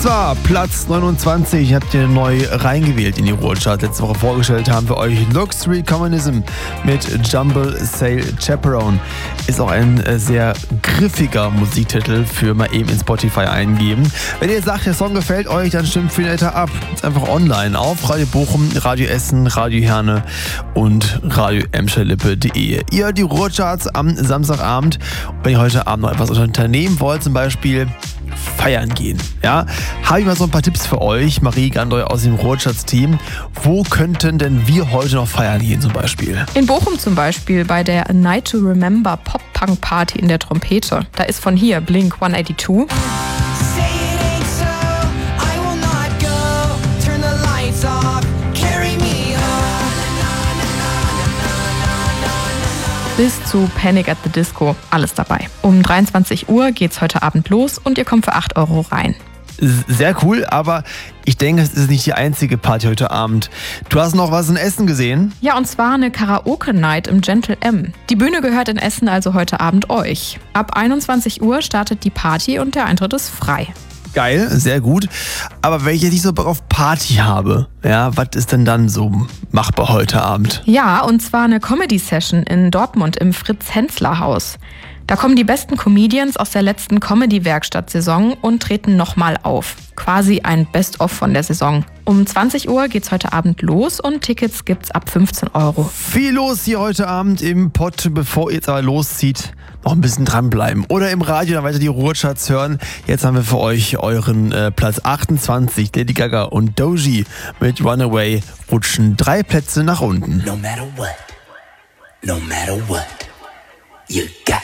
Das war Platz 29. Habt ihr neu reingewählt in die Ruhrcharts. Letzte Woche vorgestellt haben wir euch Luxury Communism mit Jumble Sail Chaperone. Ist auch ein sehr griffiger Musiktitel für mal eben in Spotify eingeben. Wenn ihr sagt, der Song gefällt euch, dann stimmt Freelater ab. Ist einfach online auf Radio Bochum, Radio Essen, Radio Herne und Radio Emscherlippe.de. Ihr die Ruhrcharts am Samstagabend. Und wenn ihr heute Abend noch etwas unternehmen wollt, zum Beispiel feiern gehen, ja, habe ich mal so ein paar Tipps für euch. Marie Gandoy aus dem Ruhrcharts-Team. Wo könnten denn wir heute noch feiern gehen zum Beispiel? In Bochum zum Beispiel bei der A Night to Remember Pop-Punk-Party in der Trompete. Da ist von hier Blink 182. Bis zu Panic at the Disco. Alles dabei. Um 23 Uhr geht's heute Abend los und ihr kommt für 8 € rein. Sehr cool, aber ich denke, es ist nicht die einzige Party heute Abend. Du hast noch was in Essen gesehen? Ja, und zwar eine Karaoke-Night im Gentle M. Die Bühne gehört in Essen also heute Abend euch. Ab 21 Uhr startet die Party und der Eintritt ist frei. Geil, sehr gut. Aber wenn ich jetzt nicht so Bock auf Party habe, ja, was ist denn dann so machbar heute Abend? Ja, und zwar eine Comedy-Session in Dortmund im Fritz-Hensler-Haus. Da kommen die besten Comedians aus der letzten Comedy-Werkstatt-Saison und treten nochmal auf. Quasi ein Best-of von der Saison. Um 20 Uhr geht's heute Abend los und Tickets gibt's ab 15 €. Viel los hier heute Abend im Pott. Bevor ihr jetzt aber loszieht, noch ein bisschen dranbleiben. Oder im Radio dann weiter die Ruhrcharts hören. Jetzt haben wir für euch euren Platz 28. Lady Gaga und Doji mit Runaway rutschen 3 Plätze nach unten. No matter what, you got